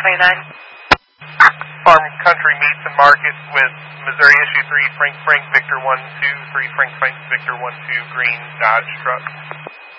Farm Country Meats and Market with Missouri Issue 3, Frank Victor 1-2, 3 Frank Victor 1-2, green Dodge truck.